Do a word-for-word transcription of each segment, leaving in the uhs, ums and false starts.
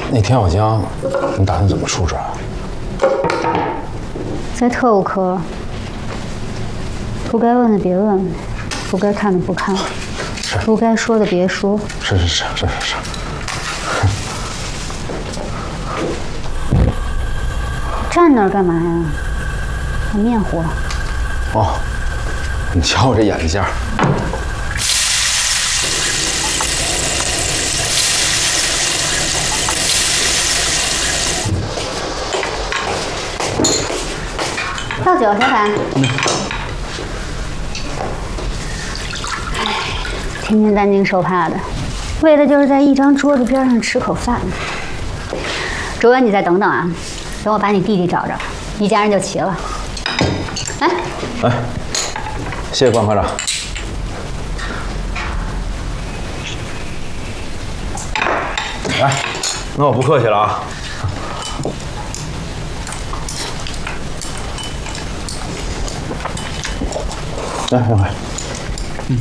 那田小江，你打算怎么处置啊？ 在特务科，不该问的别问，不该看的不看，不该说的别说。 是是是是是是。 站那儿干嘛呀？还面糊。 哦，你瞧我这眼线。 倒酒，小凡。嗯。哎，天天担惊受怕的，为的就是在一张桌子边上吃口饭。卓文，你再等等啊，等我把你弟弟找着，一家人就齐了。来。 哎，谢谢关科长。来，那我不客气了啊。 来，小海。嗯。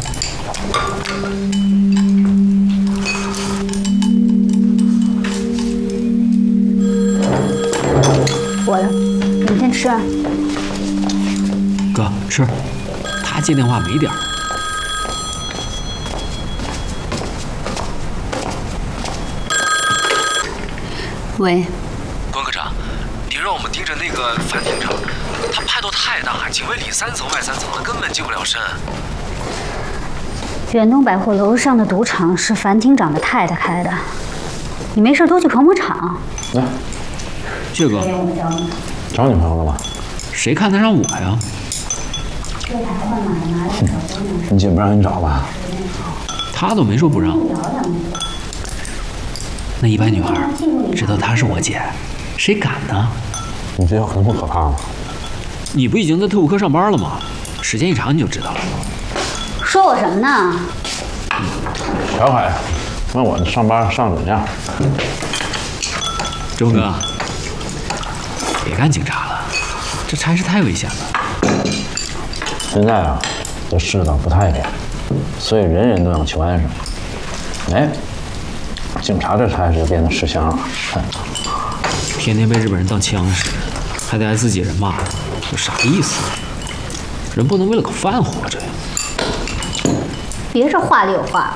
我的，你先吃啊。 哥，吃。他接电话没点儿。 喂。 关科长，你让我们盯着那个樊厅长。 他派头太大，警卫里三层外三层的，根本近不了身。 远东百货楼上的赌场是樊厅长的太太开的，你没事多去捧捧场。 来， 薛哥， 找女朋友了吗？ 谁看得上我呀？ 哼，你姐不让你找吧？ 他都没说不让。那一般女孩知道她是我姐，谁敢呢？ 你这有那么可怕吗？ 你不已经在特务科上班了吗？时间一长你就知道了。 说我什么呢？ 小海，问我上班上怎么样？ 周哥，别干警察了，这差事太危险了。 现在啊，这世道不太平，所以人人都想求安生。哎，警察这差事变得吃香了。 天天被日本人当枪使，还得挨自己人骂。 这啥意思？人不能为了口饭活着呀！ 别这话里有话。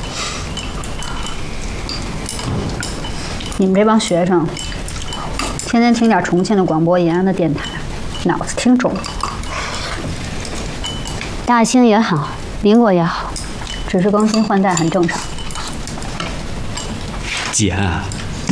你们这帮学生，天天听点重庆的广播、延安的电台，脑子听重。大清也好，民国也好，只是更新换代很正常。 姐，